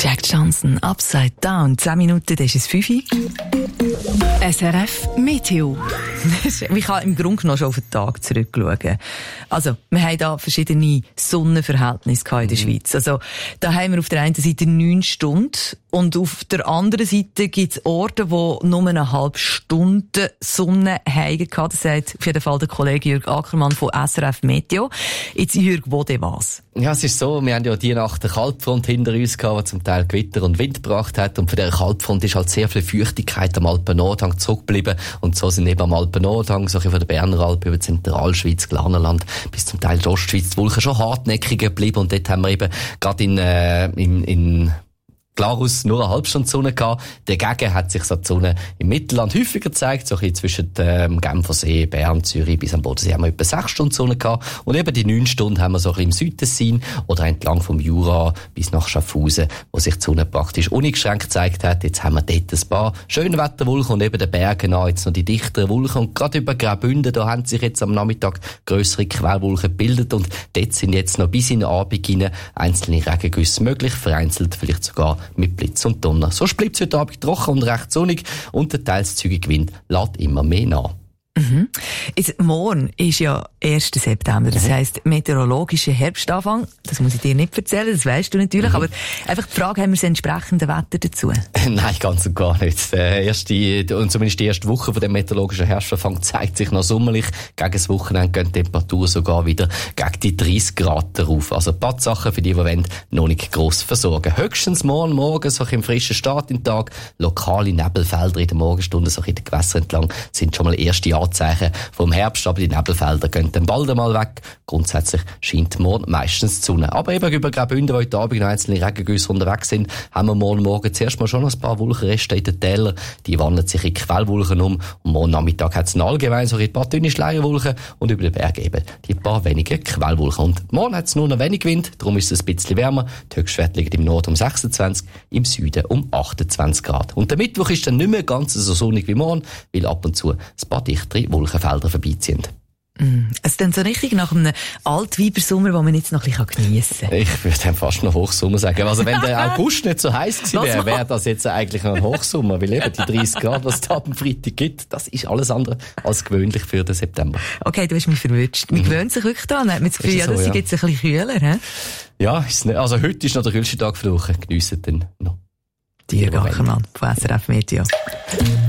Jack Johnson, Upside Down. 10 Minuten, das ist es 5 Uhr. SRF Meteo. Man kann im Grunde genommen schon auf den Tag zurückschauen. Also, wir haben da verschiedene Sonnenverhältnisse in der Schweiz. Also, da haben wir auf der einen Seite 9 Stunden und auf der anderen Seite gibt es Orte, wo nur eine halbe Stunde Sonne haben. Das sagt auf jeden Fall der Kollege Jürg Ackermann von SRF Meteo. Jetzt, Jürg, wo denn was? Ja, es ist so, wir haben ja die Nacht eine Kaltfront hinter uns gehabt, die zum Teil Gewitter und Wind gebracht hat. Und von dieser Kaltfront ist halt sehr viel Feuchtigkeit am Alpen-Nordhang zurückgeblieben. Und so sind eben am Alpen-Nordhang, so von der Berner Alp über die Zentralschweiz, Glarnerland bis zum Teil die Ostschweiz, die Wolken schon hartnäckig geblieben. Und dort haben wir eben gerade in Glarus nur eine halbe Stunde Sonne gehabt. Dagegen hat sich so die Sonne im Mittelland häufiger gezeigt, so ein bisschen zwischen Genfersee, Bern, Zürich bis am Bodensee haben wir etwa 6 Stunden Sonne gehabt. Und eben die 9 Stunden haben wir so ein bisschen im Südtessin oder entlang vom Jura bis nach Schaffhausen, wo sich die Sonne praktisch uneingeschränkt gezeigt hat. Jetzt haben wir dort ein paar schöne Wetterwolken und eben den Bergen an jetzt noch die dichteren Wolken. Und gerade über Graubünden, da haben sich jetzt am Nachmittag grössere Quellwolken gebildet und dort sind jetzt noch bis in den Abend hinein einzelne Regengüsse möglich, vereinzelt vielleicht sogar mit Blitz und Donner. So bleibt es heute Abend trocken und recht sonnig und der teils zügige Wind lässt immer mehr nach. Mhm. Jetzt, morgen ist ja 1. September, das heisst meteorologischer Herbstanfang. Das muss ich dir nicht erzählen, das weisst du natürlich, aber einfach die Frage, haben wir das entsprechende Wetter dazu? Nein, ganz und gar nicht. Zumindest die erste Woche von dem meteorologischen Herbstanfang zeigt sich noch sommerlich. Gegen das Wochenende gehen die Temperaturen sogar wieder gegen die 30 Grad rauf. Also ein paar Sachen für die wollen, noch nicht gross versorgen. Höchstens morgen so im frischen Start im Tag, lokale Nebelfelder in der Morgenstunde, so in den Gewässern entlang, sind schon mal erste Anzeichen vom Herbst, aber die Nebelfelder gehen dann bald einmal weg. Grundsätzlich scheint morgen meistens die Sonne. Aber eben über Graubünden, wo heute Abend noch einzelne Regengüsse unterwegs sind, haben wir morgen zuerst mal schon noch ein paar Wolkenreste in den Tälern. Die wandeln sich in Quellwolken um. Und morgen Nachmittag hat es allgemein so ein paar dünne Schleierwolken und über den Berg eben die paar wenige Quellwolken. Und morgen hat es nur noch wenig Wind, darum ist es ein bisschen wärmer. Die Höchstwerte liegen im Norden um 26, im Süden um 28 Grad. Und der Mittwoch ist dann nicht mehr ganz so sonnig wie morgen, weil ab und zu ein paar dichtere Wolkenfelder vorbeiziehen. Es ist dann so richtig nach einem Altweibersommer, den man jetzt noch ein bisschen geniessen kann. Ich würde dann fast noch Hochsommer sagen. Also wenn der August nicht so heiß gewesen wäre, wäre das jetzt eigentlich noch ein Hochsommer. Weil eben die 30 Grad, was es da am Freitag gibt, das ist alles andere als gewöhnlich für den September. Okay, du hast mich verwünscht. Man gewöhnt sich wirklich daran. Hat man das Gefühl, das ist jetzt ein bisschen kühler, he? Ja, ist nicht. Also heute ist noch der kühlste Tag für die Woche. Geniessen dann noch. Jürg Ackermann von SRF Meteo.